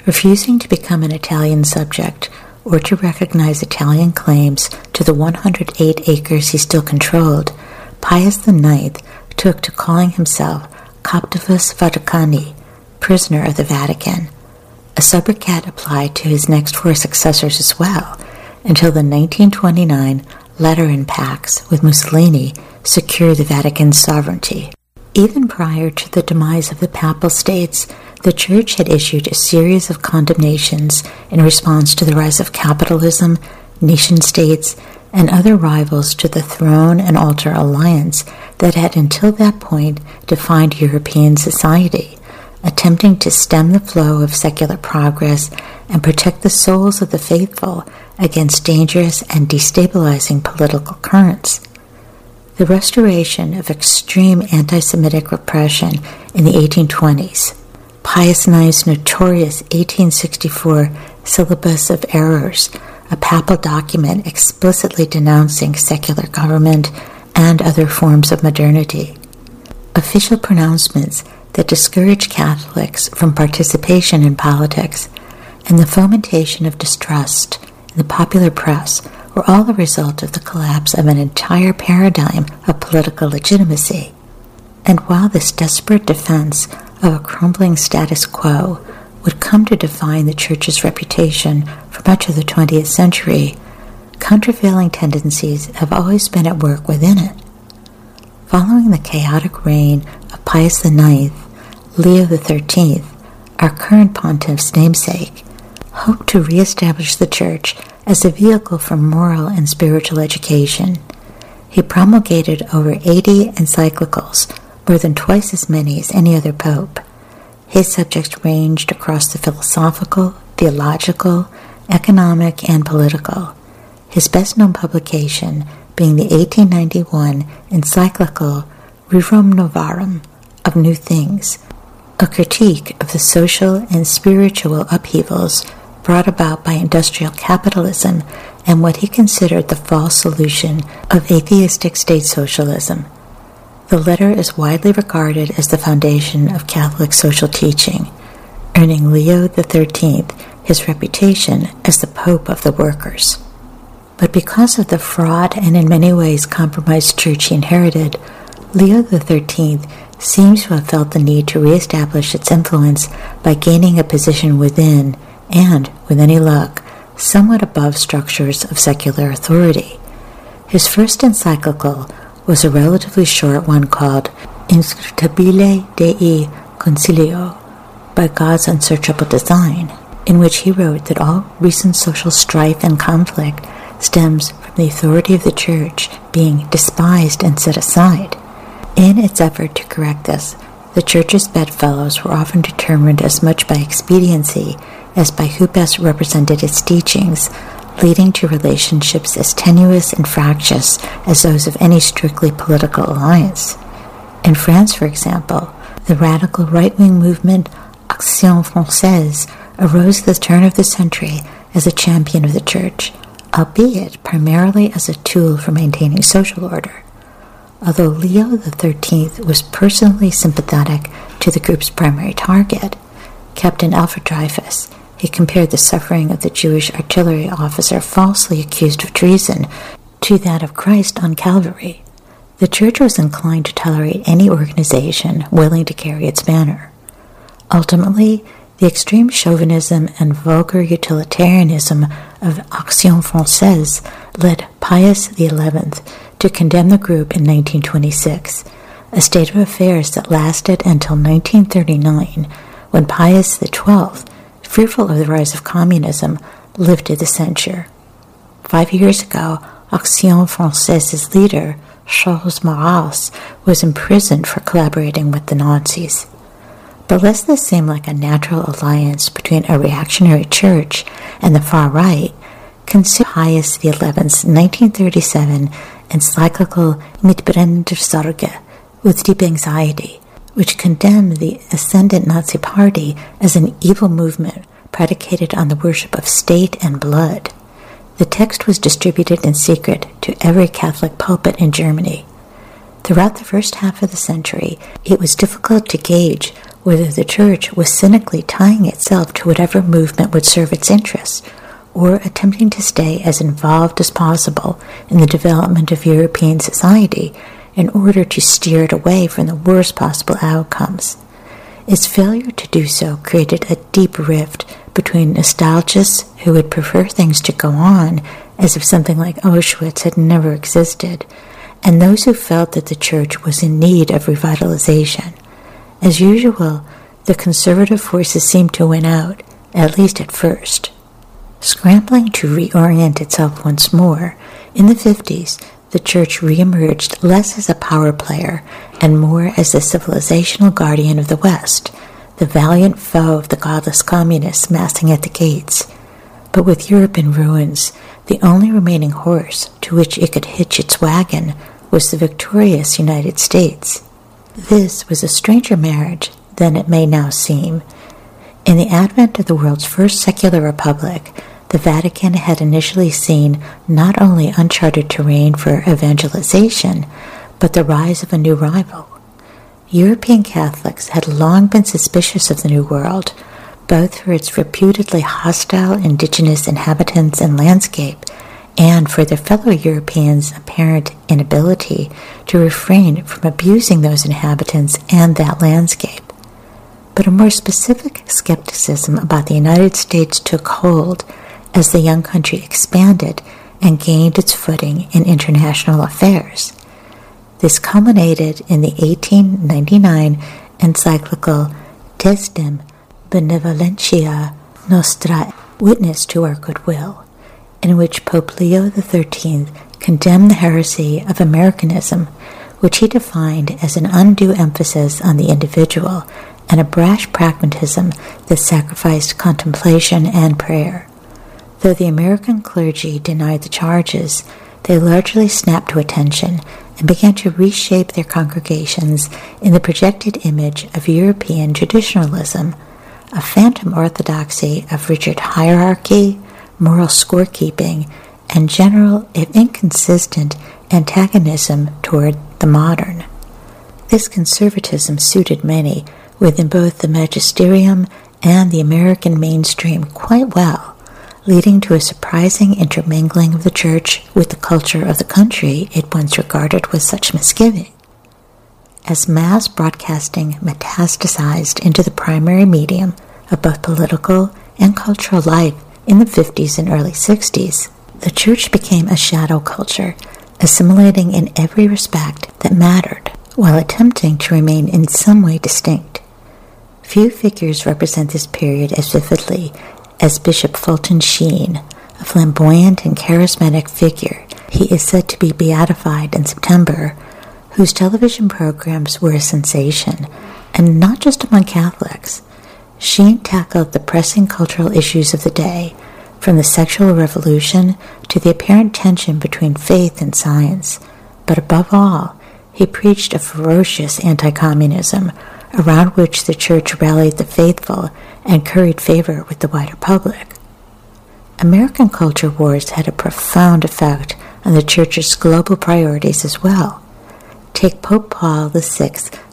refusing to become an Italian subject or to recognize Italian claims to the 108 acres he still controlled, Pius IX took to calling himself Captivus Vaticani, prisoner of the Vatican. A sobriquet applied to his next four successors as well, until the 1929 Lateran Pax with Mussolini secured the Vatican's sovereignty. Even prior to the demise of the Papal States, the Church had issued a series of condemnations in response to the rise of capitalism, nation-states, and other rivals to the throne and altar alliance that had until that point defined European society, attempting to stem the flow of secular progress and protect the souls of the faithful against dangerous and destabilizing political currents. The restoration of extreme anti-Semitic repression in the 1820s, Pius IX's notorious 1864 Syllabus of Errors, a papal document explicitly denouncing secular government and other forms of modernity, official pronouncements that discourage Catholics from participation in politics, and the fomentation of distrust in the popular press were all the result of the collapse of an entire paradigm of political legitimacy. And while this desperate defense of a crumbling status quo would come to define the Church's reputation for much of the 20th century, countervailing tendencies have always been at work within it. Following the chaotic reign of Pius IX, Leo XIII, our current pontiff's namesake, hoped to reestablish the Church as a vehicle for moral and spiritual education. He promulgated over 80 encyclicals, more than twice as many as any other pope. His subjects ranged across the philosophical, theological, economic, and political, his best-known publication being the 1891 encyclical Rerum Novarum, of New Things, a critique of the social and spiritual upheavals brought about by industrial capitalism and what he considered the false solution of atheistic state socialism. The letter is widely regarded as the foundation of Catholic social teaching, earning Leo XIII his reputation as the Pope of the workers. But because of the fraud and in many ways compromised church he inherited, Leo XIII seems to have felt the need to reestablish its influence by gaining a position within, and, with any luck, somewhat above structures of secular authority. His first encyclical was a relatively short one called Inscrutabile Dei Consilio, by God's Unsearchable Design, in which he wrote that all recent social strife and conflict stems from the authority of the Church being despised and set aside. In its effort to correct this, the Church's bedfellows were often determined as much by expediency as by who best represented its teachings, leading to relationships as tenuous and fractious as those of any strictly political alliance. In France, for example, the radical right-wing movement Action Française arose at the turn of the century as a champion of the Church, albeit primarily as a tool for maintaining social order. Although Leo XIII was personally sympathetic to the group's primary target, Captain Alfred Dreyfus, he compared the suffering of the Jewish artillery officer falsely accused of treason to that of Christ on Calvary. The Church was inclined to tolerate any organization willing to carry its banner. Ultimately, the extreme chauvinism and vulgar utilitarianism of Action Française led Pius XI to condemn the group in 1926, a state of affairs that lasted until 1939, when Pius XII, fearful of the rise of communism, lifted the censure. 5 years ago, Action Française's leader, Charles Maurras, was imprisoned for collaborating with the Nazis. But lest this seem like a natural alliance between a reactionary church and the far right, consider Pius XI's 1937 encyclical Mit brennender Sorge, with deep anxiety, which condemned the ascendant Nazi Party as an evil movement predicated on the worship of state and blood. The text was distributed in secret to every Catholic pulpit in Germany. Throughout the first half of the century, it was difficult to gauge whether the church was cynically tying itself to whatever movement would serve its interests, or attempting to stay as involved as possible in the development of European society in order to steer it away from the worst possible outcomes. Its failure to do so created a deep rift between nostalgists who would prefer things to go on as if something like Auschwitz had never existed, and those who felt that the church was in need of revitalization. As usual, the conservative forces seemed to win out, at least at first. Scrambling to reorient itself once more, in the 50s, the church reemerged less as a power player and more as the civilizational guardian of the West, the valiant foe of the godless communists massing at the gates. But with Europe in ruins, the only remaining horse to which it could hitch its wagon was the victorious United States. This was a stranger marriage than it may now seem. In the advent of the world's first secular republic, the Vatican had initially seen not only uncharted terrain for evangelization, but the rise of a new rival. European Catholics had long been suspicious of the New World, both for its reputedly hostile indigenous inhabitants and landscape, and for their fellow Europeans' apparent inability to refrain from abusing those inhabitants and that landscape. But a more specific skepticism about the United States took hold as the young country expanded and gained its footing in international affairs. This culminated in the 1899 encyclical Desdem Benevolentia Nostra, Witness to Our Goodwill, in which Pope Leo XIII condemned the heresy of Americanism, which he defined as an undue emphasis on the individual and a brash pragmatism that sacrificed contemplation and prayer. Though the American clergy denied the charges, they largely snapped to attention and began to reshape their congregations in the projected image of European traditionalism, a phantom orthodoxy of rigid hierarchy, moral scorekeeping, and general, if inconsistent, antagonism toward the modern. This conservatism suited many within both the magisterium and the American mainstream quite well, leading to a surprising intermingling of the church with the culture of the country it once regarded with such misgiving. As mass broadcasting metastasized into the primary medium of both political and cultural life in the 50s and early 60s, the church became a shadow culture, assimilating in every respect that mattered, while attempting to remain in some way distinct. Few figures represent this period as vividly as Bishop Fulton Sheen, a flamboyant and charismatic figure. He is said to be beatified in September, whose television programs were a sensation, and not just among Catholics. Sheen tackled the pressing cultural issues of the day, from the sexual revolution to the apparent tension between faith and science. But above all, he preached a ferocious anti-communism, around which the church rallied the faithful and curried favor with the wider public. American culture wars had a profound effect on the church's global priorities as well. Take Pope Paul VI,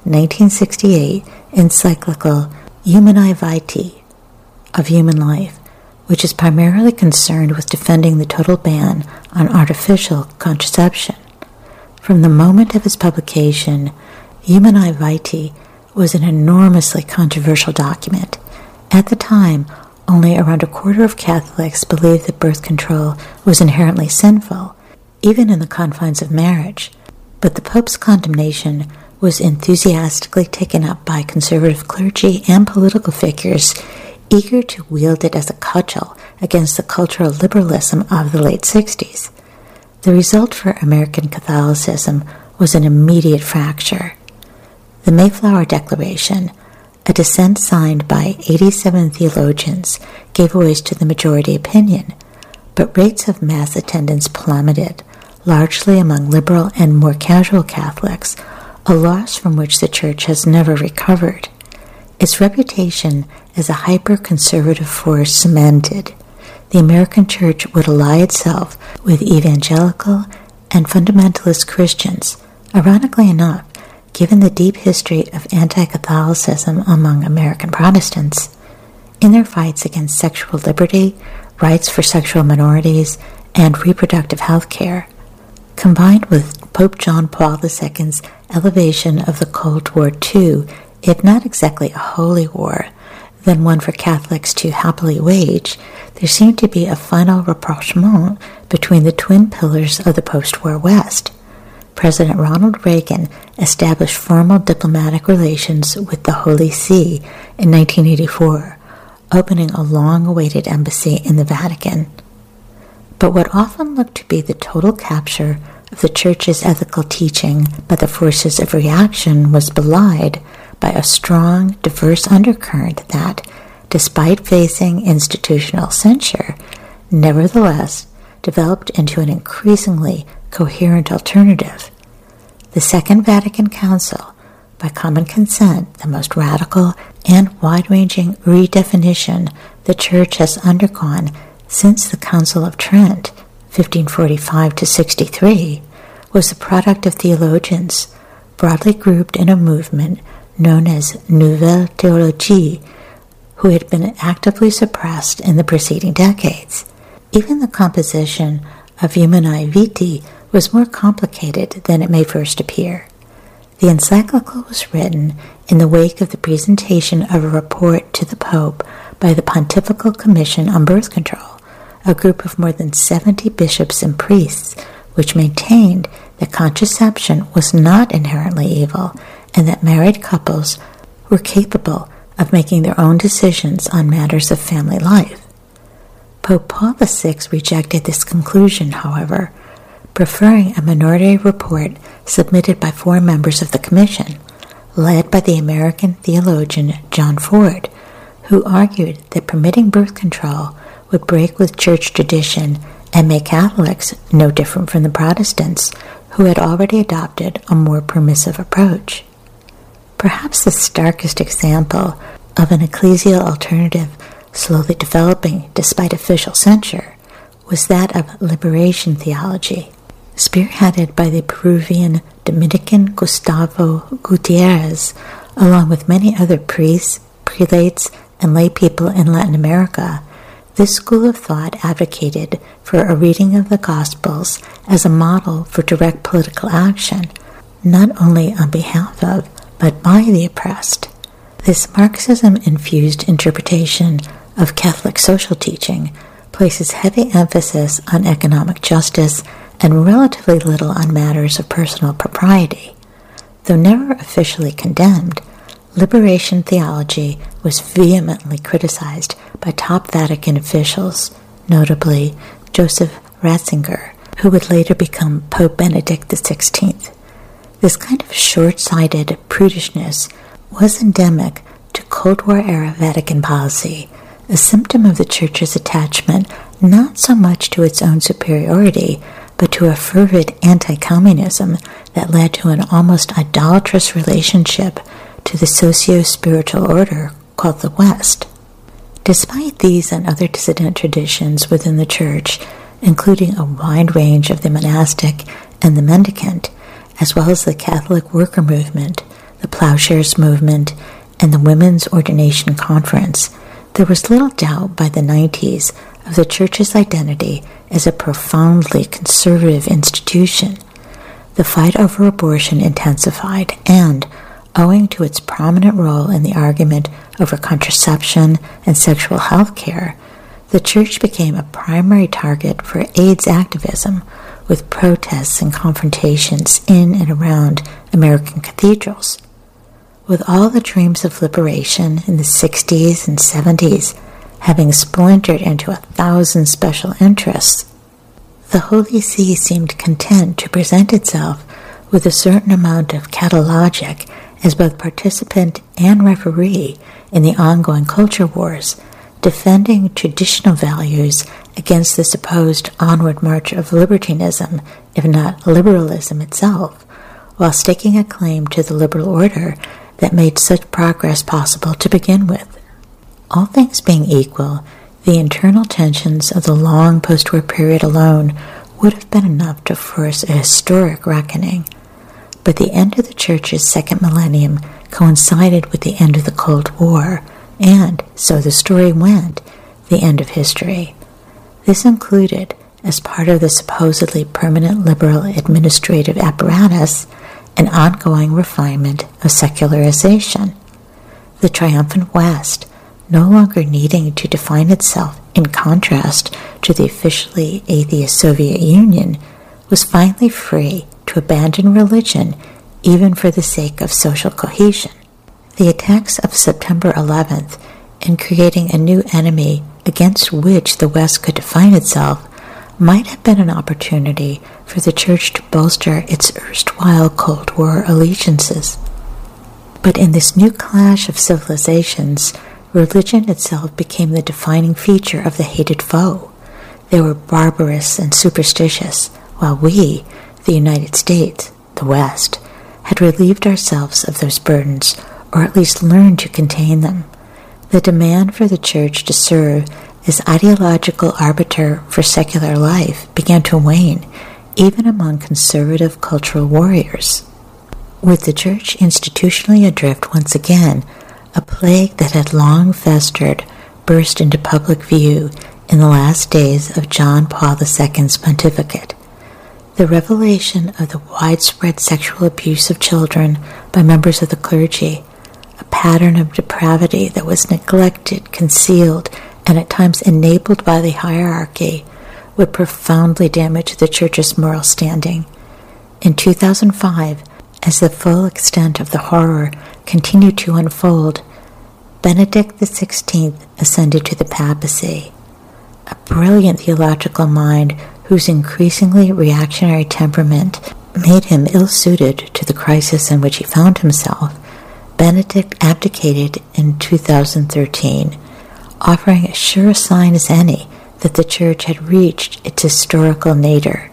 1968 encyclical Humanae Vitae, of human life, which is primarily concerned with defending the total ban on artificial contraception. From the moment of its publication, Humanae Vitae was an enormously controversial document. At the time, only around a quarter of Catholics believed that birth control was inherently sinful, even in the confines of marriage. But the Pope's condemnation was enthusiastically taken up by conservative clergy and political figures eager to wield it as a cudgel against the cultural liberalism of the late 60s. The result for American Catholicism was an immediate fracture. The Mayflower Declaration, a dissent signed by 87 theologians, gave voice to the majority opinion, but rates of mass attendance plummeted, largely among liberal and more casual Catholics, a loss from which the Church has never recovered. Its reputation as a hyper-conservative force cemented. The American Church would ally itself with evangelical and fundamentalist Christians. Ironically enough, given the deep history of anti-Catholicism among American Protestants, in their fights against sexual liberty, rights for sexual minorities, and reproductive health care, combined with Pope John Paul II's elevation of the Cold War to, if not exactly a holy war, then one for Catholics to happily wage, there seemed to be a final rapprochement between the twin pillars of the post-war West. President Ronald Reagan established formal diplomatic relations with the Holy See in 1984, opening a long-awaited embassy in the Vatican. But what often looked to be the total capture of the Church's ethical teaching by the forces of reaction was belied by a strong, diverse undercurrent that, despite facing institutional censure, nevertheless developed into an increasingly coherent alternative. The Second Vatican Council, by common consent, the most radical and wide-ranging redefinition the Church has undergone since the Council of Trent, 1545-63, was the product of theologians broadly grouped in a movement known as Nouvelle Théologie, who had been actively suppressed in the preceding decades. Even the composition of Humanae Vitae was more complicated than it may first appear. The encyclical was written in the wake of the presentation of a report to the Pope by the Pontifical Commission on Birth Control, a group of more than 70 bishops and priests, which maintained that contraception was not inherently evil and that married couples were capable of making their own decisions on matters of family life. Pope Paul VI rejected this conclusion, however, preferring a minority report submitted by 4 members of the commission, led by the American theologian John Ford, who argued that permitting birth control would break with church tradition and make Catholics no different from the Protestants, who had already adopted a more permissive approach. Perhaps the starkest example of an ecclesial alternative slowly developing despite official censure was that of liberation theology, spearheaded by the Peruvian Dominican Gustavo Gutierrez, along with many other priests, prelates, and lay people in Latin America. This school of thought advocated for a reading of the Gospels as a model for direct political action, not only on behalf of, but by the oppressed. This Marxism-infused interpretation of Catholic social teaching places heavy emphasis on economic justice and relatively little on matters of personal propriety. Though never officially condemned, liberation theology was vehemently criticized by top Vatican officials, notably Joseph Ratzinger, who would later become Pope Benedict XVI. This kind of short-sighted prudishness was endemic to Cold War-era Vatican policy, a symptom of the Church's attachment not so much to its own superiority, but to a fervid anti-communism that led to an almost idolatrous relationship to the socio-spiritual order called the West. Despite these and other dissident traditions within the Church, including a wide range of the monastic and the mendicant, as well as the Catholic worker movement, the Plowshares movement, and the Women's Ordination Conference, there was little doubt by the 90s of the Church's identity as a profoundly conservative institution. The fight over abortion intensified, and, owing to its prominent role in the argument over contraception and sexual health care, the Church became a primary target for AIDS activism, with protests and confrontations in and around American cathedrals. With all the dreams of liberation in the 60s and 70s having splintered into 1,000 special interests, the Holy See seemed content to present itself with a certain amount of catalogic as both participant and referee in the ongoing culture wars, defending traditional values against the supposed onward march of libertinism, if not liberalism itself, while staking a claim to the liberal order that made such progress possible to begin with. All things being equal, the internal tensions of the long post-war period alone would have been enough to force a historic reckoning. But the end of the Church's second millennium coincided with the end of the Cold War, and, so the story went, the end of history. This included, as part of the supposedly permanent liberal administrative apparatus, an ongoing refinement of secularization. The triumphant West, no longer needing to define itself in contrast to the officially atheist Soviet Union, was finally free to abandon religion even for the sake of social cohesion. The attacks of September 11th, in creating a new enemy against which the West could define itself, might have been an opportunity for the Church to bolster its erstwhile Cold War allegiances. But in this new clash of civilizations, religion itself became the defining feature of the hated foe. They were barbarous and superstitious, while we, the United States, the West, had relieved ourselves of those burdens, or at least learned to contain them. The demand for the Church to serve as ideological arbiter for secular life began to wane, even among conservative cultural warriors. With the Church institutionally adrift once again, a plague that had long festered burst into public view in the last days of John Paul II's pontificate. The revelation of the widespread sexual abuse of children by members of the clergy, a pattern of depravity that was neglected, concealed, and at times enabled by the hierarchy, would profoundly damage the Church's moral standing. In 2005, as the full extent of the horror continued to unfold, Benedict XVI ascended to the papacy. A brilliant theological mind whose increasingly reactionary temperament made him ill-suited to the crisis in which he found himself, Benedict abdicated in 2013, offering as sure a sign as any that the Church had reached its historical nadir.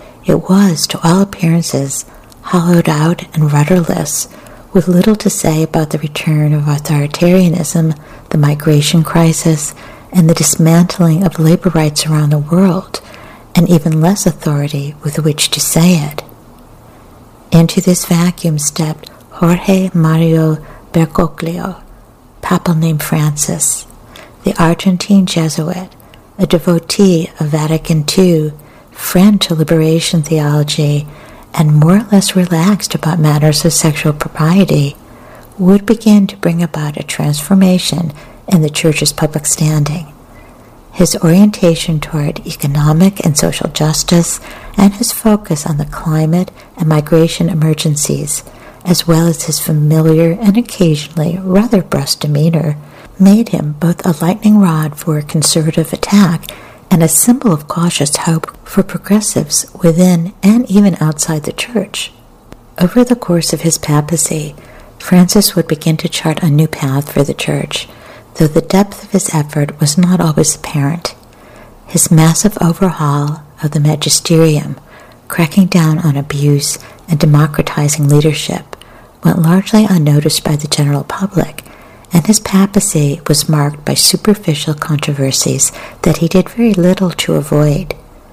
It was, to all appearances, hollowed out and rudderless, with little to say about the return of authoritarianism, the migration crisis, and the dismantling of labor rights around the world, and even less authority with which to say it. Into this vacuum stepped Jorge Mario Bergoglio, papal name Francis, the Argentine Jesuit, a devotee of Vatican II, friend to liberation theology, and more or less relaxed about matters of sexual propriety, would begin to bring about a transformation in the Church's public standing. His orientation toward economic and social justice and his focus on the climate and migration emergencies, as well as his familiar and occasionally rather brusque demeanor, made him both a lightning rod for conservative attack and a symbol of cautious hope for progressives within and even outside the Church. Over the course of his papacy, Francis would begin to chart a new path for the Church, though the depth of his effort was not always apparent. His massive overhaul of the magisterium, cracking down on abuse and democratizing leadership, went largely unnoticed by the general public, and his papacy was marked by superficial controversies that he did very little to avoid.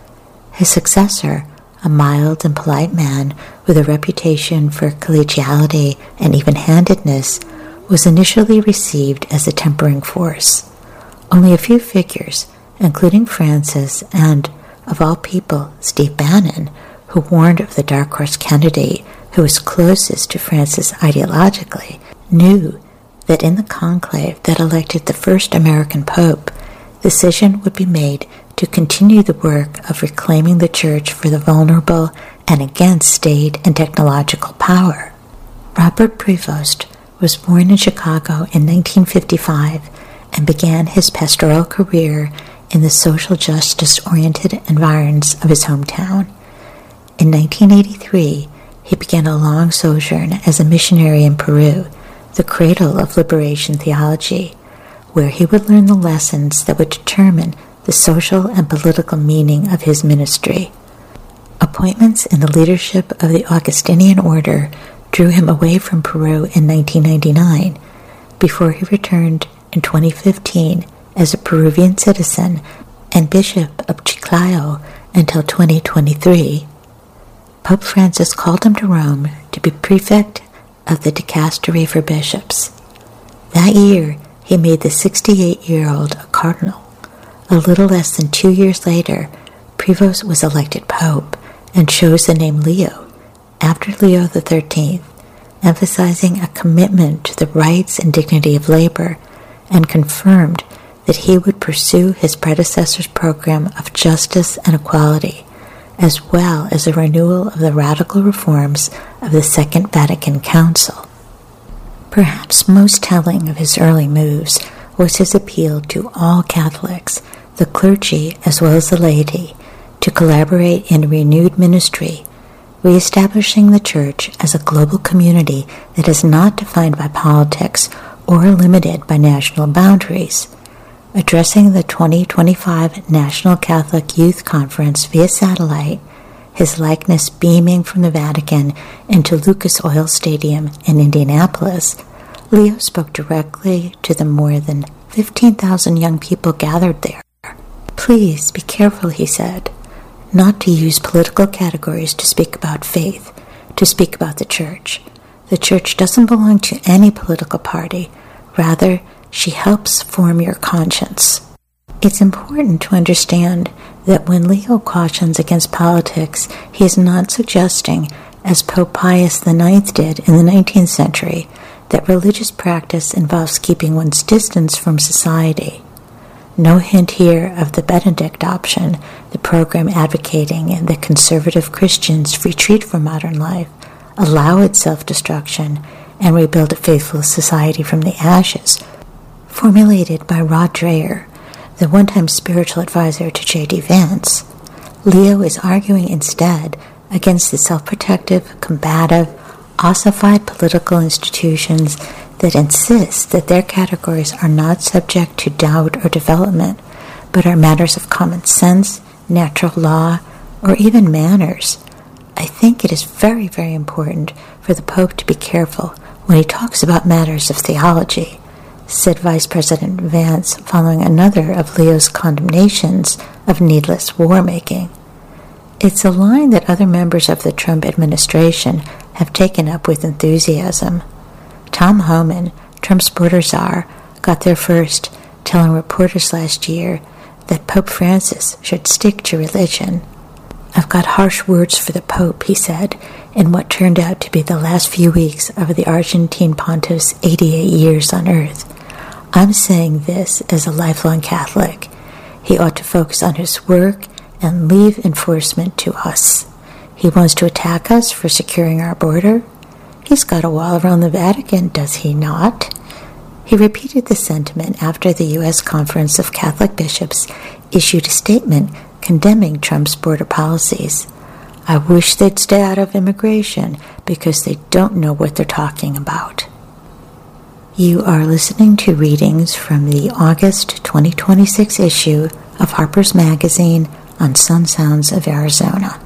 His successor, a mild and polite man with a reputation for collegiality and even-handedness, was initially received as a tempering force. Only a few figures, including Francis and, of all people, Steve Bannon, who warned of the dark horse candidate who was closest to Francis ideologically, knew that in the conclave that elected the first American Pope, decision would be made to continue the work of reclaiming the Church for the vulnerable and against state and technological power. Robert Prevost was born in Chicago in 1955 and began his pastoral career in the social justice-oriented environs of his hometown. In 1983, he began a long sojourn as a missionary in Peru, the cradle of liberation theology, where he would learn the lessons that would determine the social and political meaning of his ministry. Appointments in the leadership of the Augustinian order drew him away from Peru in 1999, before he returned in 2015 as a Peruvian citizen and Bishop of Chiclayo until 2023. Pope Francis called him to Rome to be prefect of the dicastery for bishops. That year, he made the 68-year-old a cardinal. A little less than 2 years later, Prevost was elected pope and chose the name Leo, after Leo XIII, emphasizing a commitment to the rights and dignity of labor, and confirmed that he would pursue his predecessor's program of justice and equality, as well as a renewal of the radical reforms of the Second Vatican Council. Perhaps most telling of his early moves was his appeal to all Catholics, the clergy as well as the laity, to collaborate in a renewed ministry, reestablishing the Church as a global community that is not defined by politics or limited by national boundaries. Addressing the 2025 National Catholic Youth Conference via satellite, his likeness beaming from the Vatican into Lucas Oil Stadium in Indianapolis, Leo spoke directly to the more than 15,000 young people gathered there. "Please be careful," he said, "not to use political categories to speak about faith, to speak about the Church. The Church doesn't belong to any political party. Rather, she helps form your conscience." It's important to understand that when Leo cautions against politics, he is not suggesting, as Pope Pius IX did in the 19th century, that religious practice involves keeping one's distance from society. No hint here of the Benedict option, the program advocating that conservative Christians retreat from modern life, allow its self-destruction, and rebuild a faithful society from the ashes, formulated by Rod Dreher, the one-time spiritual advisor to J.D. Vance. Leo is arguing instead against the self-protective, combative, ossified political institutions that insist that their categories are not subject to doubt or development, but are matters of common sense, natural law, or even manners. I think it is very, very important for the Pope to be careful when he talks about matters of theology, said Vice President Vance following another of Leo's condemnations of needless war-making. It's a line that other members of the Trump administration have taken up with enthusiasm. Tom Homan, Trump's border czar, got there first, telling reporters last year that Pope Francis should stick to religion. "I've got harsh words for the Pope," he said, in what turned out to be the last few weeks of the Argentine pontiff's 88 years on earth. "I'm saying this as a lifelong Catholic. He ought to focus on his work and leave enforcement to us. He wants to attack us for securing our border. He's got a wall around the Vatican, does he not?" He repeated the sentiment after the U.S. Conference of Catholic Bishops issued a statement condemning Trump's border policies. "I wish they'd stay out of immigration because they don't know what they're talking about." You are listening to readings from the August 2026 issue of Harper's Magazine on Sun Sounds of Arizona.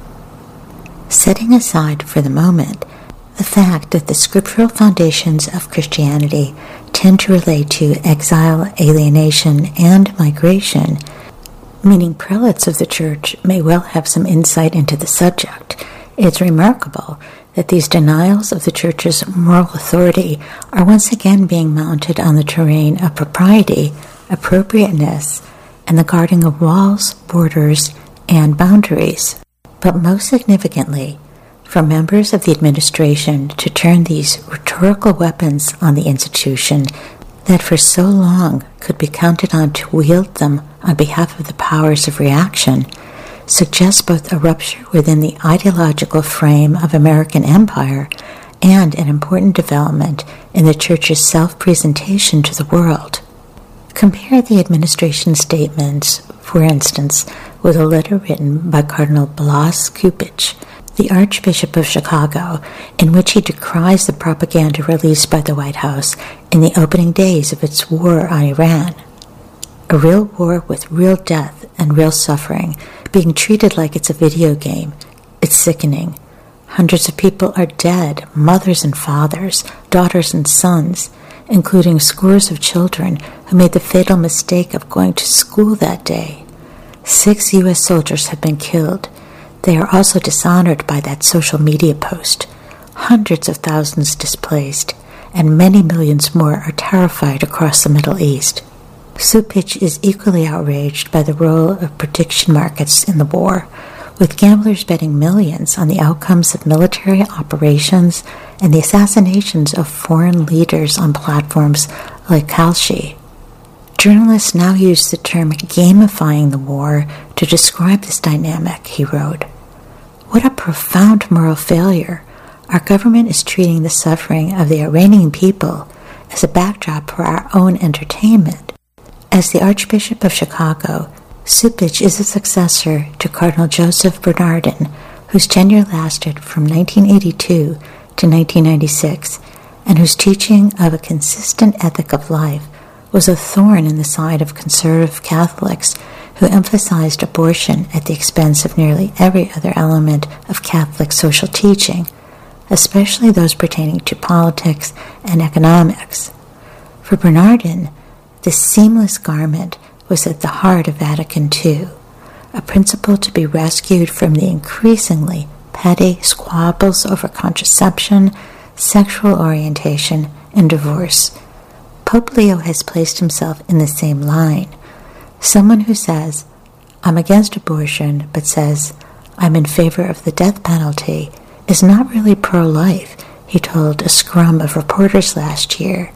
Setting aside for the moment the fact that the scriptural foundations of Christianity tend to relate to exile, alienation, and migration, meaning prelates of the Church may well have some insight into the subject, it's remarkable that these denials of the Church's moral authority are once again being mounted on the terrain of propriety, appropriateness, and the guarding of walls, borders, and boundaries. But most significantly, for members of the administration to turn these rhetorical weapons on the institution that for so long could be counted on to wield them on behalf of the powers of reaction suggests both a rupture within the ideological frame of American empire and an important development in the Church's self-presentation to the world. Compare the administration statements, for instance, with a letter written by Cardinal Blas Kupich, the Archbishop of Chicago, in which he decries the propaganda released by the White House in the opening days of its war on Iran. A real war with real death and real suffering, being treated like it's a video game. It's sickening. Hundreds of people are dead, mothers and fathers, daughters and sons, including scores of children who made the fatal mistake of going to school that day. 6 U.S. soldiers have been killed. They are also dishonored by that social media post. hundreds of thousands displaced, and many millions more are terrified across the Middle East. Cupich is equally outraged by the role of prediction markets in the war, with gamblers betting millions on the outcomes of military operations and the assassinations of foreign leaders on platforms like Kalshi. Journalists now use the term gamifying the war to describe this dynamic, he wrote. What a profound moral failure. Our government is treating the suffering of the Iranian people as a backdrop for our own entertainment. As the Archbishop of Chicago, Cupich is a successor to Cardinal Joseph Bernardin, whose tenure lasted from 1982 to 1996, and whose teaching of a consistent ethic of life was a thorn in the side of conservative Catholics who emphasized abortion at the expense of nearly every other element of Catholic social teaching, especially those pertaining to politics and economics. For Bernardin, this seamless garment was at the heart of Vatican II, a principle to be rescued from the increasingly petty squabbles over contraception, sexual orientation, and divorce. Pope Leo has placed himself in the same line. Someone who says, I'm against abortion, but says, I'm in favor of the death penalty, is not really pro-life, he told a scrum of reporters last year.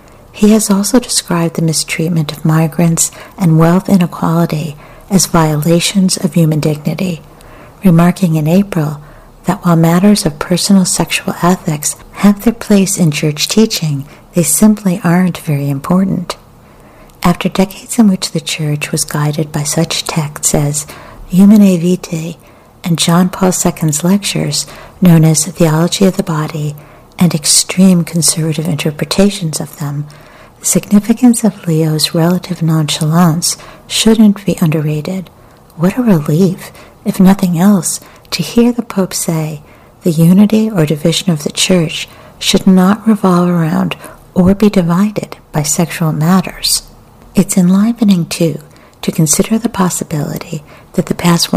He has also described the mistreatment of migrants and wealth inequality as violations of human dignity, remarking in April that while matters of personal sexual ethics have their place in church teaching, they simply aren't very important. After decades in which the church was guided by such texts as Humanae Vitae and John Paul II's lectures known as Theology of the Body and extreme conservative interpretations of them, the significance of Leo's relative nonchalance shouldn't be underrated. What a relief, if nothing else, to hear the Pope say the unity or division of the Church should not revolve around or be divided by sexual matters. It's enlivening, too, to consider the possibility that the past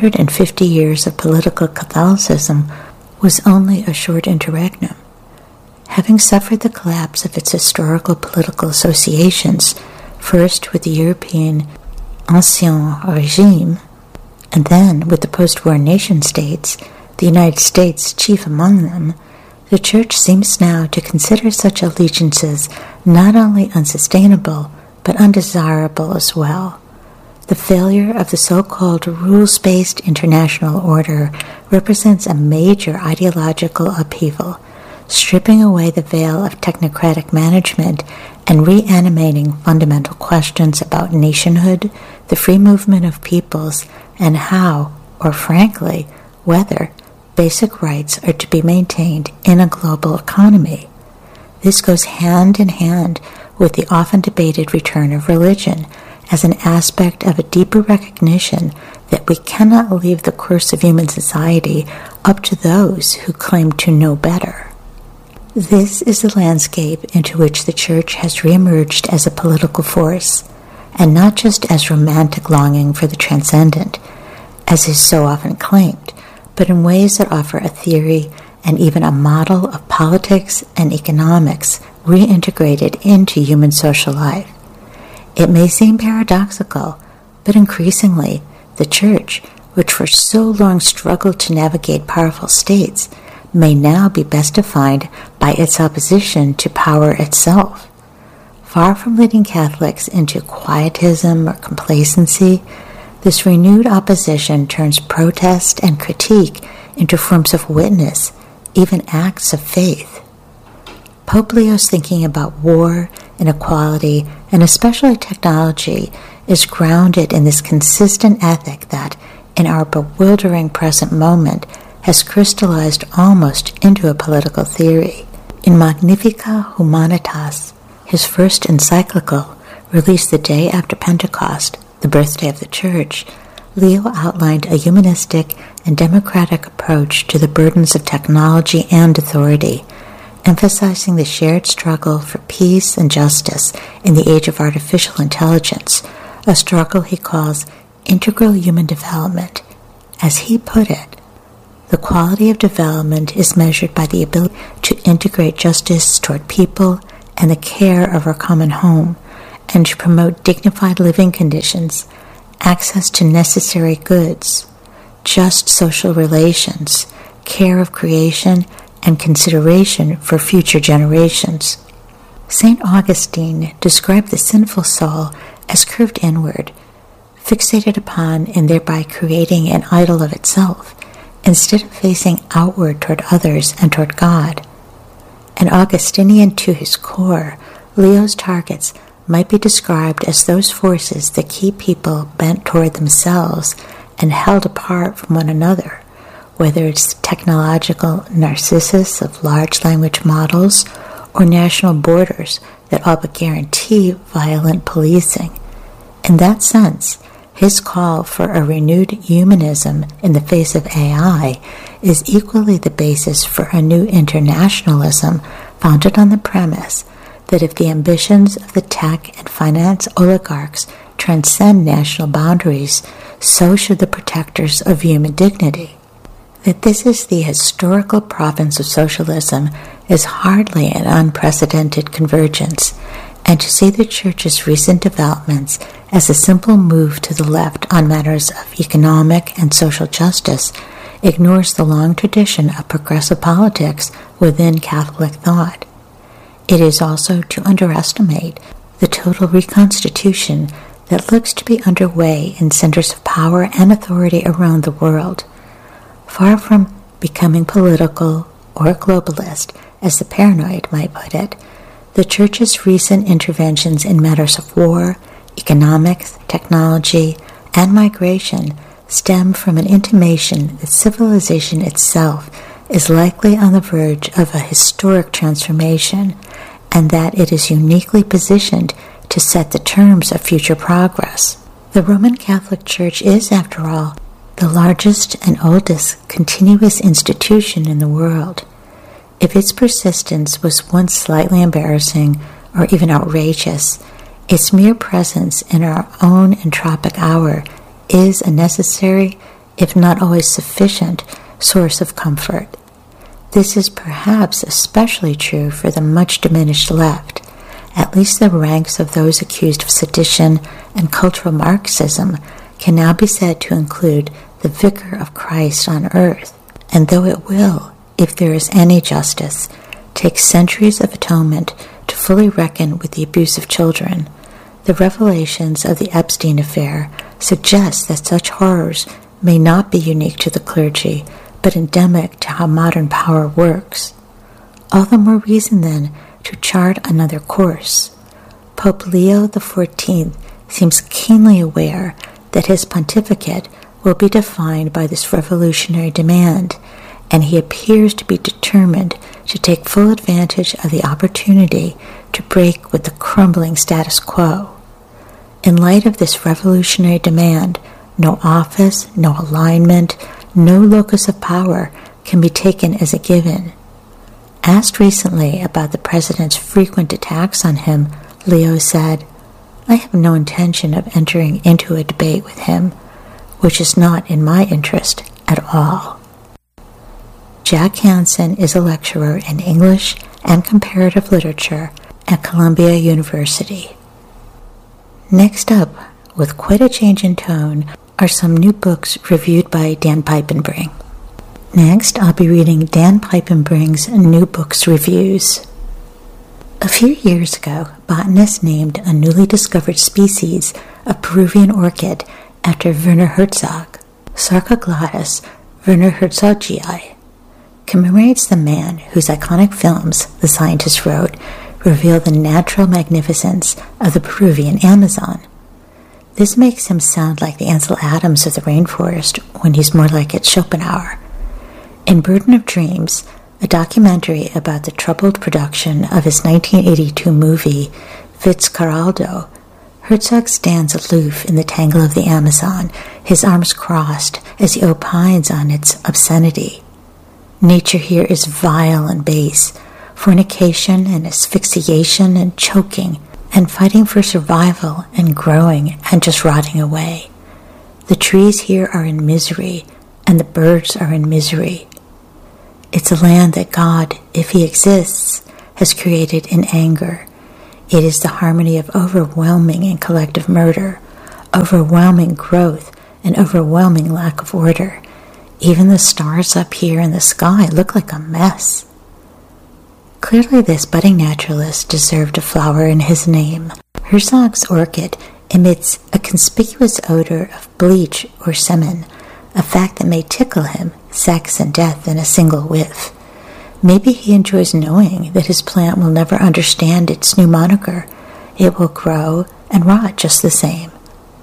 150 years of political Catholicism was only a short interregnum. Having suffered the collapse of its historical political associations, first with the European Ancien Regime, and then with the post-war nation-states, the United States chief among them, the Church seems now to consider such allegiances not only unsustainable, but undesirable as well. The failure of the so-called rules-based international order represents a major ideological upheaval, stripping away the veil of technocratic management and reanimating fundamental questions about nationhood, the free movement of peoples, and how, or frankly, whether, basic rights are to be maintained in a global economy. This goes hand in hand with the often debated return of religion as an aspect of a deeper recognition that we cannot leave the course of human society up to those who claim to know better. This is the landscape into which the Church has reemerged as a political force, and not just as romantic longing for the transcendent, as is so often claimed, but in ways that offer a theory and even a model of politics and economics reintegrated into human social life. It may seem paradoxical, but increasingly, the Church, which for so long struggled to navigate powerful states, may now be best defined by its opposition to power itself. Far from leading Catholics into quietism or complacency, this renewed opposition turns protest and critique into forms of witness, even acts of faith. Pope Leo's thinking about war, inequality, and especially technology is grounded in this consistent ethic that, in our bewildering present moment, has crystallized almost into a political theory. In Magnificat Humanitas, his first encyclical, released the day after Pentecost, the birthday of the Church, Leo outlined a humanistic and democratic approach to the burdens of technology and authority, emphasizing the shared struggle for peace and justice in the age of artificial intelligence, a struggle he calls integral human development. As he put it, The quality of development is measured by the ability to integrate justice toward people and the care of our common home, and to promote dignified living conditions, access to necessary goods, just social relations, care of creation, and consideration for future generations. St. Augustine described the sinful soul as curved inward, fixated upon and thereby creating an idol of itself, instead of facing outward toward others and toward God. An Augustinian to his core, Leo's targets might be described as those forces that keep people bent toward themselves and held apart from one another, whether it's the technological narcissus of large language models or national borders that all but guarantee violent policing. In that sense, his call for a renewed humanism in the face of AI is equally the basis for a new internationalism founded on the premise that if the ambitions of the tech and finance oligarchs transcend national boundaries, so should the protectors of human dignity. That this is the historical province of socialism is hardly an unprecedented convergence, and to see the Church's recent developments as a simple move to the left on matters of economic and social justice ignores the long tradition of progressive politics within Catholic thought. It is also to underestimate the total reconstitution that looks to be underway in centers of power and authority around the world. Far from becoming political or globalist, as the paranoid might put it, the Church's recent interventions in matters of war, economics, technology, and migration stem from an intimation that civilization itself is likely on the verge of a historic transformation, and that it is uniquely positioned to set the terms of future progress. The Roman Catholic Church is, after all, the largest and oldest continuous institution in the world. If its persistence was once slightly embarrassing or even outrageous, its mere presence in our own entropic hour is a necessary, if not always sufficient, source of comfort. This is perhaps especially true for the much diminished left. At least the ranks of those accused of sedition and cultural Marxism can now be said to include the Vicar of Christ on earth, and though it will, if there is any justice, take centuries of atonement to fully reckon with the abuse of children, the revelations of the Epstein affair suggest that such horrors may not be unique to the clergy, but endemic to how modern power works. All the more reason, then, to chart another course. Pope Leo XIV seems keenly aware that his pontificate will be defined by this revolutionary demand, and he appears to be determined to take full advantage of the opportunity to break with the crumbling status quo. In light of this revolutionary demand, no office, no alignment, no locus of power can be taken as a given. Asked recently about the president's frequent attacks on him, Leo said, "I have no intention of entering into a debate with him, which is not in my interest at all." Jack Hansen is a lecturer in English and comparative literature at Columbia University. Next up, with quite a change in tone, are some new books reviewed by Dan Piepenbring. Next, I'll be reading Dan Piepenbring's new books reviews. A few years ago, botanists named a newly discovered species of Peruvian orchid after Werner Herzog. Sarcoglottis wernerherzogii commemorates the man whose iconic films, the scientist wrote, reveal the natural magnificence of the Peruvian Amazon. This makes him sound like the Ansel Adams of the rainforest when he's more like its Schopenhauer. In Burden of Dreams, a documentary about the troubled production of his 1982 movie, Fitzcarraldo, Herzog stands aloof in the tangle of the Amazon, his arms crossed as he opines on its obscenity. Nature here is vile and base, fornication and asphyxiation and choking, and fighting for survival and growing and just rotting away. The trees here are in misery, and the birds are in misery. It's a land that God, if he exists, has created in anger. It is the harmony of overwhelming and collective murder, overwhelming growth, and overwhelming lack of order. Even the stars up here in the sky look like a mess. Clearly this budding naturalist deserved a flower in his name. Herzog's orchid emits a conspicuous odor of bleach or semen, a fact that may tickle him, sex and death in a single whiff. Maybe he enjoys knowing that his plant will never understand its new moniker. It will grow and rot just the same.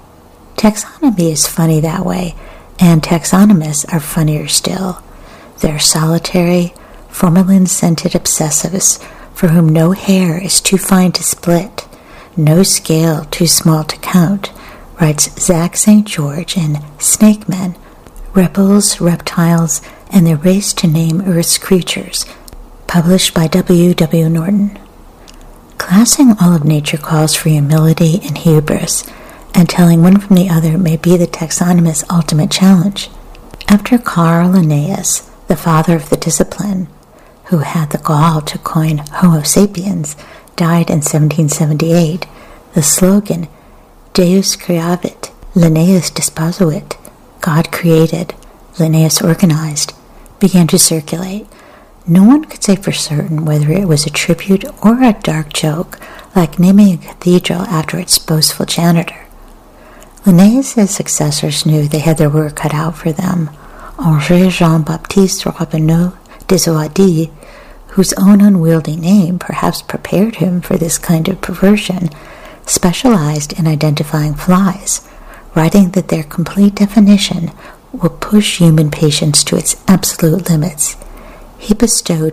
Taxonomy is funny that way, and taxonomists are funnier still. They're solitary, formalin-scented obsessives for whom no hair is too fine to split, no scale too small to count, writes Zach St. George in Snake Men, Rebels, Reptiles, and the Race to Name Earth's Creatures, published by W. W. Norton. Classing all of nature calls for humility and hubris, and telling one from the other may be the taxonomist's ultimate challenge. After Carl Linnaeus, the father of the discipline, who had the gall to coin Homo sapiens, died in 1778, the slogan Deus creavit, Linnaeus disposuit, God created, Linnaeus organized, began to circulate. No one could say for certain whether it was a tribute or a dark joke, like naming a cathedral after its boastful janitor. Linnaeus' successors knew they had their work cut out for them. André Jean-Baptiste Rabineau des Oisdits, whose own unwieldy name perhaps prepared him for this kind of perversion, specialized in identifying flies, writing that their complete definition will push human patience to its absolute limits. He bestowed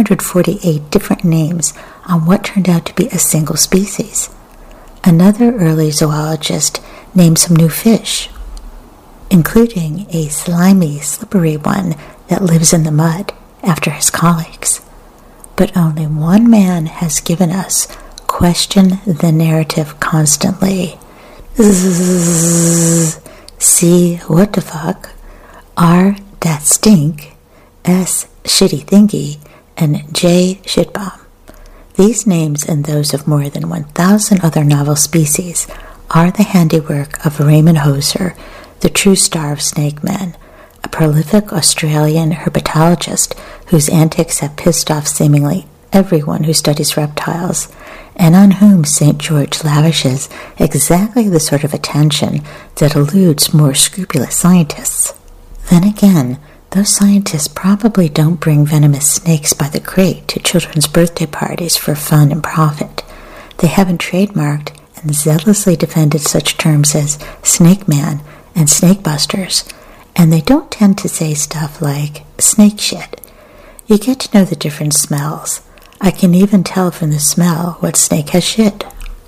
248 different names on what turned out to be a single species. Another early zoologist named some new fish, including a slimy, slippery one that lives in the mud, after his colleagues. But only one man has given us question the narrative constantly. C. What the fuck? R. That stink. S. Shitty thingy. And J. Shitbomb. These names and those of more than 1,000 other novel species are the handiwork of Raymond Hoser, the true star of Snake Men, a prolific Australian herpetologist whose antics have pissed off seemingly everyone who studies reptiles, and on whom St. George lavishes exactly the sort of attention that eludes more scrupulous scientists. Then again, those scientists probably don't bring venomous snakes by the crate to children's birthday parties for fun and profit. They haven't trademarked and zealously defended such terms as Snake Man and Snake Busters, and they don't tend to say stuff like snake shit. You get to know the different smells. I can even tell from the smell what snake has shit.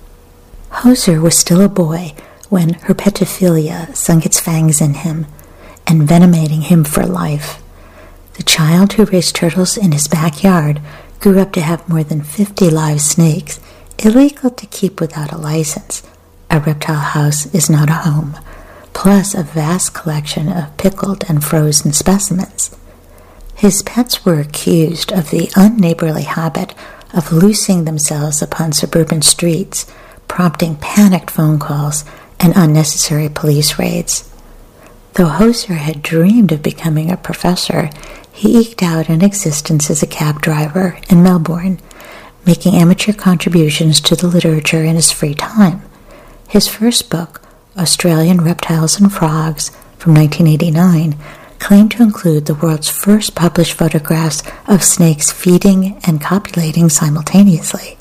Hoser was still a boy when herpetophilia sunk its fangs in him, envenomating him for life. The child who raised turtles in his backyard grew up to have more than 50 live snakes, illegal to keep without a license. A reptile house is not a home, plus a vast collection of pickled and frozen specimens. His pets were accused of the unneighborly habit of loosing themselves upon suburban streets, prompting panicked phone calls and unnecessary police raids. Though Hoser had dreamed of becoming a professor, he eked out an existence as a cab driver in Melbourne, making amateur contributions to the literature in his free time. His first book, Australian Reptiles and Frogs, from 1989, claimed to include the world's first published photographs of snakes feeding and copulating simultaneously.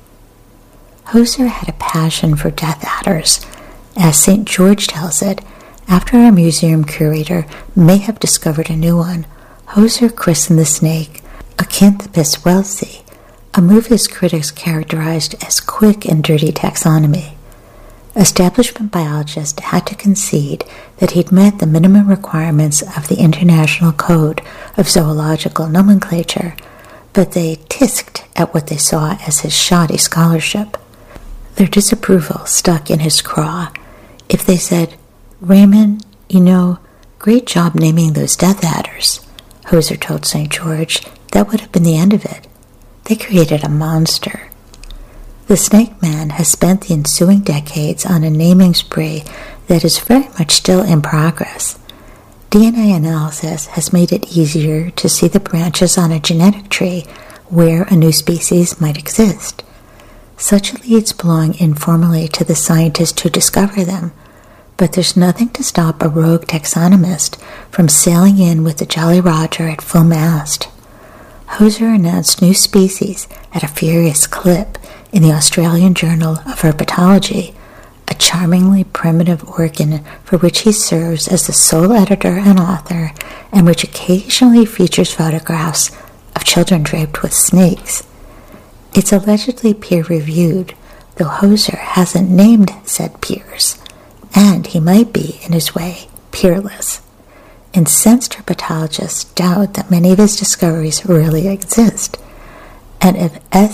Hoser had a passion for death adders. As St. George tells it, after a museum curator may have discovered a new one, Hoser christened the snake Acanthopus wellesii, a move his critics characterized as quick and dirty taxonomy. Establishment biologists had to concede that he'd met the minimum requirements of the International Code of Zoological Nomenclature, but they tisked at what they saw as his shoddy scholarship. Their disapproval stuck in his craw. If they said, "Raymond, you know, "Great job naming those death adders," Hoser told St. George. "That would have been the end of it. They created a monster." The Snake Man has spent the ensuing decades on a naming spree that is very much still in progress. DNA analysis has made it easier to see the branches on a genetic tree where a new species might exist. Such leads belong informally to the scientists who discover them, but there's nothing to stop a rogue taxonomist from sailing in with the Jolly Roger at full mast. Hoser announced new species at a furious clip in the Australian Journal of Herpetology, a charmingly primitive organ for which he serves as the sole editor and author, and which occasionally features photographs of children draped with snakes. It's allegedly peer-reviewed, though Hoser hasn't named said peers, and he might be, in his way, peerless. Incensed herpetologists doubt that many of his discoveries really exist, and if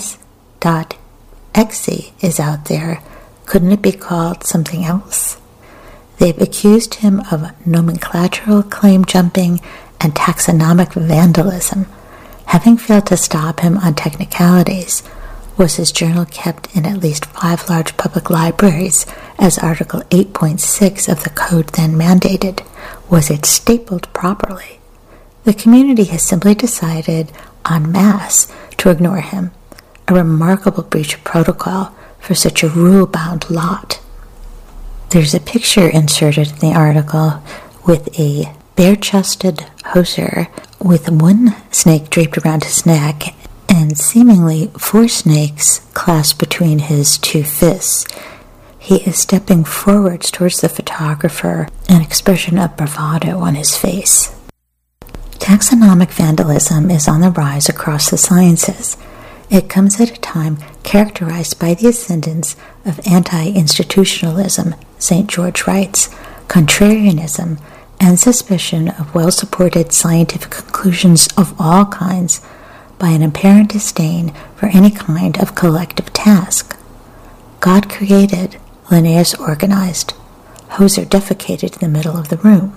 S.Exe is out there, couldn't it be called something else? They've accused him of nomenclatural claim jumping and taxonomic vandalism. Having failed to stop him on technicalities, was his journal kept in at least 5 large public libraries, as Article 8.6 of the code then mandated? Was it stapled properly? The community has simply decided en masse to ignore him, a remarkable breach of protocol for such a rule-bound lot. There's a picture inserted in the article with a bare-chested Hoser with one snake draped around his neck and seemingly 4 snakes clasped between his 2 fists. He is stepping forwards towards the photographer, an expression of bravado on his face. Taxonomic vandalism is on the rise across the sciences. It comes at a time characterized by the ascendance of anti-institutionalism, St. George writes, contrarianism, and suspicion of well-supported scientific conclusions of all kinds by an apparent disdain for any kind of collective task. God created, Linnaeus organized. Hoser defecated in the middle of the room.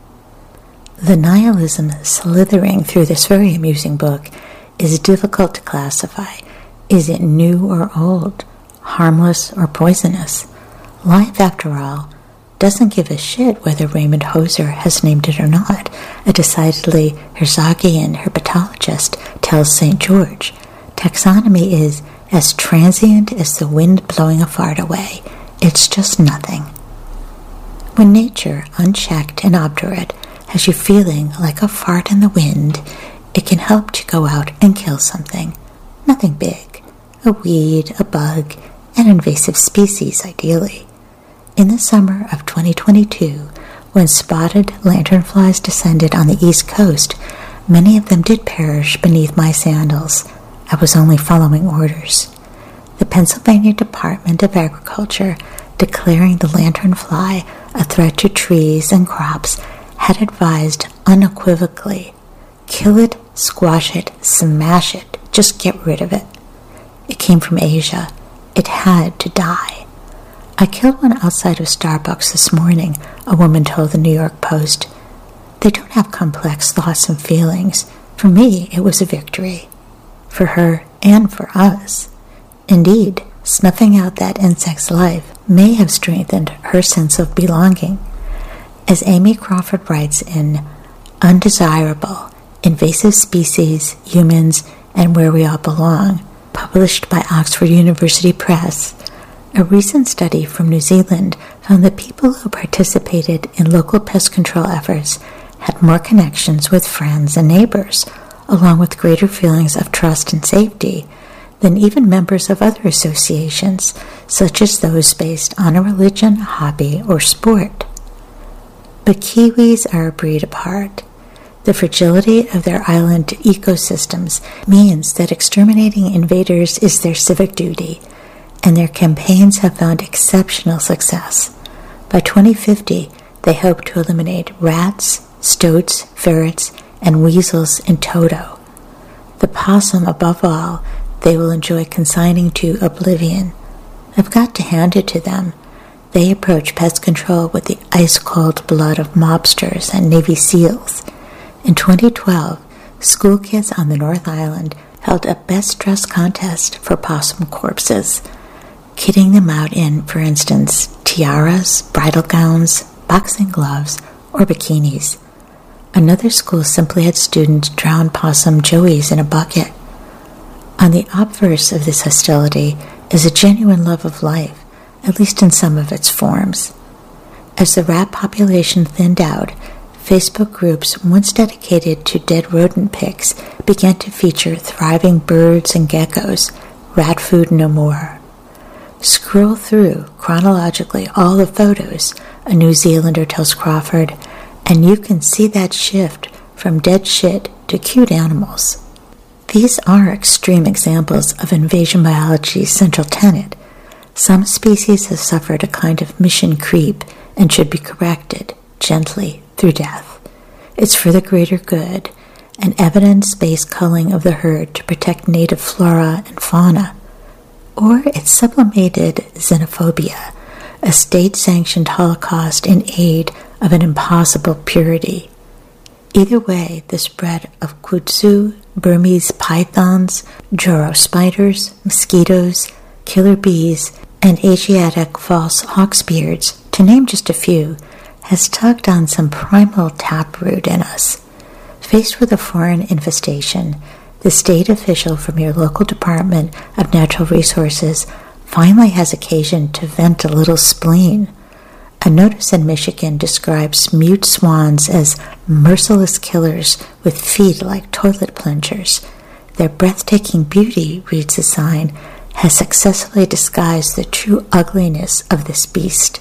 The nihilism slithering through this very amusing book is difficult to classify. Is it new or old, harmless or poisonous? Life, after all, doesn't give a shit whether Raymond Hoser has named it or not, a decidedly Herzogian herpetologist tells St. George. Taxonomy is as transient as the wind blowing a fart away. It's just nothing. When nature, unchecked and obdurate, has you feeling like a fart in the wind, it can help to go out and kill something. Nothing big. A weed, a bug, an invasive species, ideally. In the summer of 2022, when spotted lanternflies descended on the East Coast, many of them did perish beneath my sandals. I was only following orders. The Pennsylvania Department of Agriculture, declaring the lanternfly a threat to trees and crops, had advised unequivocally, kill it, squash it, smash it, just get rid of it. It came from Asia. It had to die. I killed one outside of Starbucks this morning, a woman told the New York Post. They don't have complex thoughts and feelings. For me, it was a victory. For her and for us. Indeed, snuffing out that insect's life may have strengthened her sense of belonging. As Amy Crawford writes in Undesirable, Invasive Species, Humans, and Where We All Belong, published by Oxford University Press, a recent study from New Zealand found that people who participated in local pest control efforts had more connections with friends and neighbors, along with greater feelings of trust and safety, than even members of other associations, such as those based on a religion, hobby, or sport. But Kiwis are a breed apart. The fragility of their island ecosystems means that exterminating invaders is their civic duty, and their campaigns have found exceptional success. By 2050, they hope to eliminate rats, stoats, ferrets, and weasels in toto. The possum, above all, they will enjoy consigning to oblivion. I've got to hand it to them. They approach pest control with the ice-cold blood of mobsters and Navy SEALs. In 2012, school kids on the North Island held a best dressed contest for possum corpses, kitting them out in, for instance, tiaras, bridal gowns, boxing gloves, or bikinis. Another school simply had students drown possum joeys in a bucket. On the obverse of this hostility is a genuine love of life, at least in some of its forms. As the rat population thinned out, Facebook groups once dedicated to dead rodent pics began to feature thriving birds and geckos, rat food no more. Scroll through chronologically all the photos, a New Zealander tells Crawford, and you can see that shift from dead shit to cute animals. These are extreme examples of invasion biology's central tenet. Some species have suffered a kind of mission creep and should be corrected, gently, through death. It's for the greater good, an evidence-based culling of the herd to protect native flora and fauna. Or it's sublimated xenophobia, a state-sanctioned holocaust in aid of an impossible purity. Either way, the spread of kudzu, Burmese pythons, Joro spiders, mosquitoes, killer bees, and Asiatic false hawksbeards, to name just a few, has tugged on some primal taproot in us. Faced with a foreign infestation, the state official from your local Department of Natural Resources finally has occasion to vent a little spleen. A notice in Michigan describes mute swans as merciless killers with feet like toilet plungers. Their breathtaking beauty, reads the sign, has successfully disguised the true ugliness of this beast.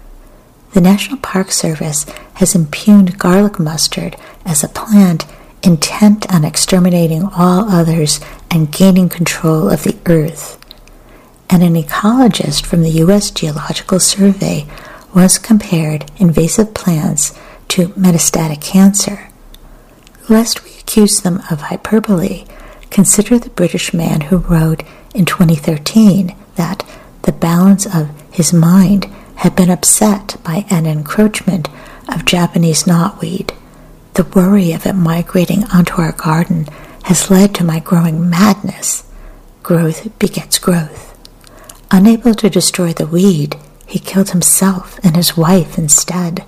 The National Park Service has impugned garlic mustard as a plant intent on exterminating all others and gaining control of the earth. And an ecologist from the U.S. Geological Survey once compared invasive plants to metastatic cancer. Lest we accuse them of hyperbole, consider the British man who wrote in 2013 that the balance of his mind had been upset by an encroachment of Japanese knotweed. The worry of it migrating onto our garden has led to my growing madness. Growth begets growth. Unable to destroy the weed, he killed himself and his wife instead.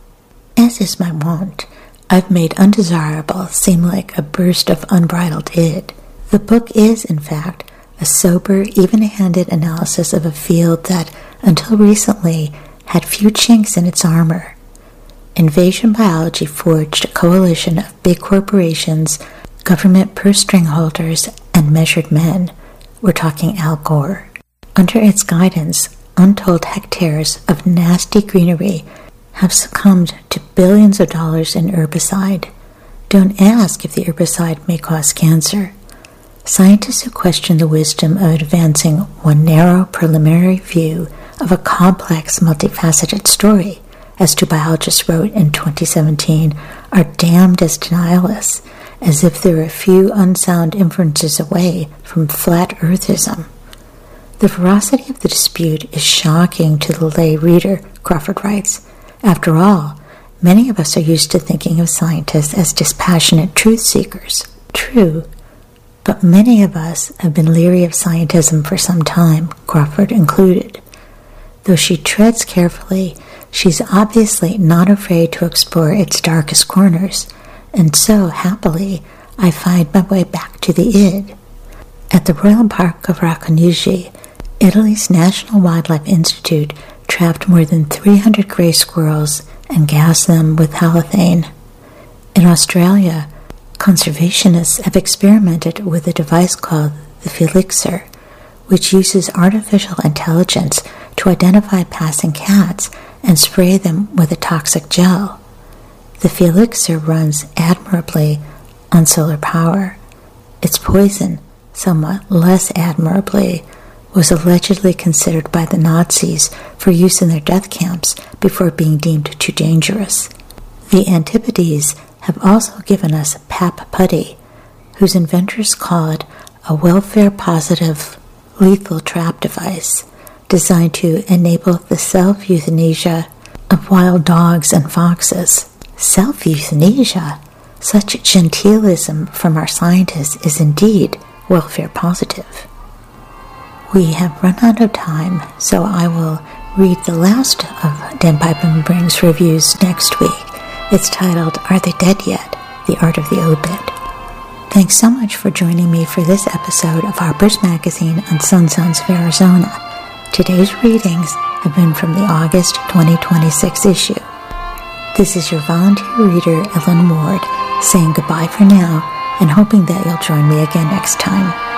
As is my wont, I've made undesirable seem like a burst of unbridled id. The book is, in fact, a sober, even-handed analysis of a field that, until recently, had few chinks in its armor. Invasion biology forged a coalition of big corporations, government purse string holders, and measured men. We're talking Al Gore. Under its guidance, untold hectares of nasty greenery have succumbed to billions of dollars in herbicide. Don't ask if the herbicide may cause cancer. Scientists who question the wisdom of advancing one narrow preliminary view of a complex, multifaceted story, as two biologists wrote in 2017, are damned as denialists, as if they're a few unsound inferences away from flat earthism. The ferocity of the dispute is shocking to the lay reader, Crawford writes. After all, many of us are used to thinking of scientists as dispassionate truth seekers. True, but many of us have been leery of scientism for some time, Crawford included. Though she treads carefully, she's obviously not afraid to explore its darkest corners, and so, happily, I find my way back to the id. At the Royal Park of Racconigi, Italy's National Wildlife Institute trapped more than 300 gray squirrels and gassed them with halothane. In Australia, conservationists have experimented with a device called the Felixer, which uses artificial intelligence to identify passing cats and spray them with a toxic gel. The Felixer runs admirably on solar power. Its poison, somewhat less admirably, was allegedly considered by the Nazis for use in their death camps before being deemed too dangerous. The Antipodes have also given us Pap Putty, whose inventors call it a welfare-positive lethal trap device. designed to enable the self-euthanasia of wild dogs and foxes. Self-euthanasia? Such genteelism from our scientists is indeed welfare positive. We have run out of time, so I will read the last of Dan Piepenbring's reviews next week. It's titled, Are They Dead Yet? The Art of the Obit. Thanks so much for joining me for this episode of Harper's Magazine on Sun-Sounds of Arizona. Today's readings have been from the August 2026 issue. This is your volunteer reader, Ellen Ward, saying goodbye for now and hoping that you'll join me again next time.